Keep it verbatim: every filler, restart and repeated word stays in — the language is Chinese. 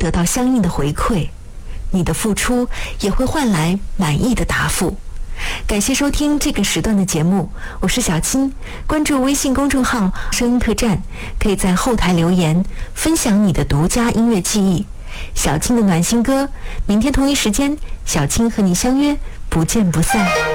得到相应的回馈，你的付出也会换来满意的答复。感谢收听这个时段的节目，我是小青。关注微信公众号声音客栈，可以在后台留言分享你的独家音乐记忆。小青的暖心歌，明天同一时间小青和你相约，不见不散。